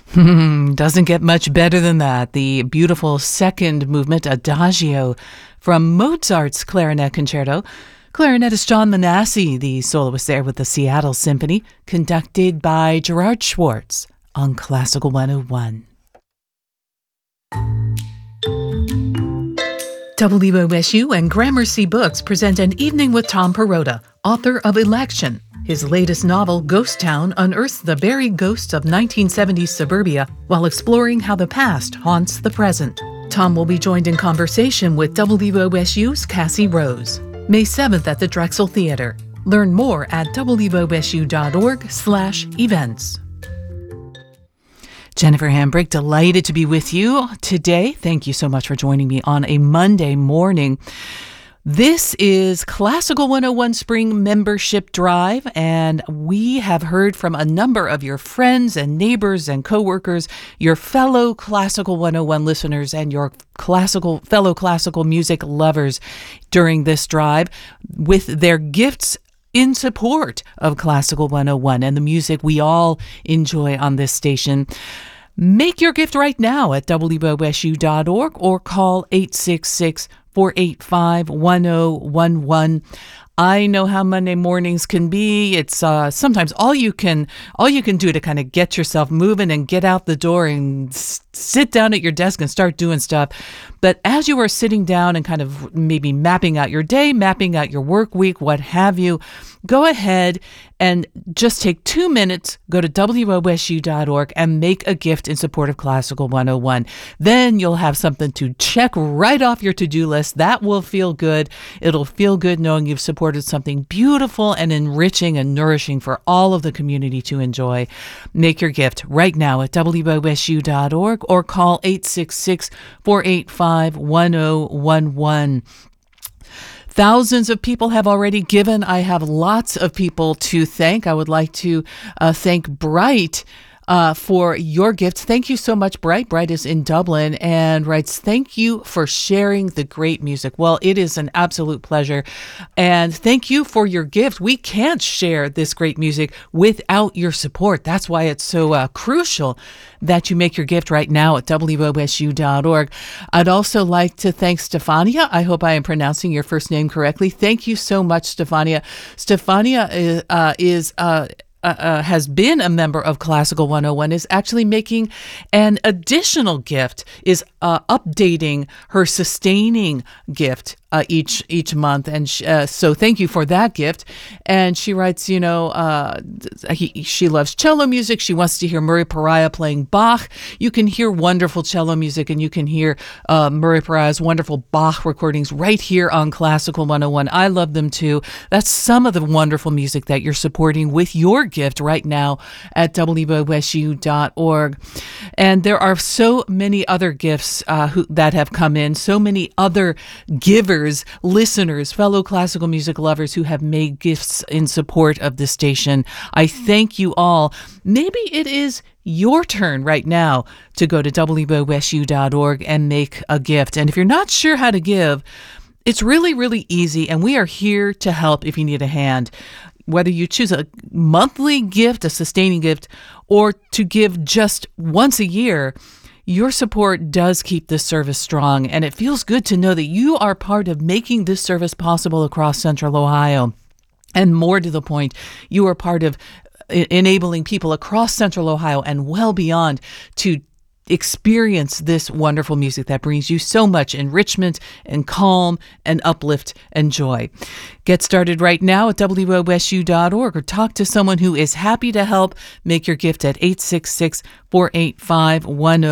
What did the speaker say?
Doesn't get much better than that. The beautiful second movement, Adagio, from Mozart's Clarinet Concerto. Clarinetist John Manassi, the soloist there with the Seattle Symphony, conducted by Gerard Schwartz on Classical 101. WOSU and Gramercy Books present An Evening with Tom Perrotta, author of Election. His latest novel, Ghost Town, unearths the buried ghosts of 1970s suburbia while exploring how the past haunts the present. Tom will be joined in conversation with WOSU's Cassie Rose. May 7th at the Drexel Theater. Learn more at wosu.org/events. Jennifer Hambrick, delighted to be with you today. Thank you so much for joining me on a Monday morning. This is Classical 101 Spring Membership Drive, and we have heard from a number of your friends and neighbors and coworkers, your fellow Classical 101 listeners, and your fellow classical music lovers during this drive with their gifts in support of Classical 101 and the music we all enjoy on this station. Make your gift right now at WOSU.org or call 866-485-1011. I know how Monday mornings can be. It's sometimes all you can do to kind of get yourself moving and get out the door and sit down at your desk and start doing stuff. But as you are sitting down and kind of maybe mapping out your day, mapping out your work week, what have you, go ahead and just take 2 minutes, go to WOSU.org and make a gift in support of Classical 101. Then you'll have something to check right off your to-do list. That will feel good. It'll feel good knowing you've supported something beautiful and enriching and nourishing for all of the community to enjoy. Make your gift right now at WOSU.org or call 866-485-1011. Thousands of people have already given. I have lots of people to thank. I would like to thank Bright for your gifts. Thank you so much, Bright. Bright is in Dublin and writes, thank you for sharing the great music. Well, it is an absolute pleasure. And thank you for your gift. We can't share this great music without your support. That's why it's so crucial that you make your gift right now at WOSU.org. I'd also like to thank Stefania. I hope I am pronouncing your first name correctly. Thank you so much, Stefania. Stefania has been a member of Classical 101, is actually making an additional gift, is updating her sustaining gift each month. And so thank you for that gift. And she writes, she loves cello music. She wants to hear Murray Pariah playing Bach. You can hear wonderful cello music and you can hear Murray Pariah's wonderful Bach recordings right here on Classical 101. I love them too. That's some of the wonderful music that you're supporting with your gift right now at WOSU.org. And there are so many other gifts that have come in, so many other givers, listeners, fellow classical music lovers who have made gifts in support of the station. I thank you all. Maybe it is your turn right now to go to WOSU.org and make a gift. And if you're not sure how to give, it's really, really easy, and we are here to help if you need a hand. Whether you choose a monthly gift, a sustaining gift, or to give just once a year, your support does keep this service strong, and it feels good to know that you are part of making this service possible across Central Ohio. And more to the point, you are part of enabling people across Central Ohio and well beyond to experience this wonderful music that brings you so much enrichment and calm and uplift and joy. Get started right now at WOSU.org or talk to someone who is happy to help. Make your gift at 866-485-1011.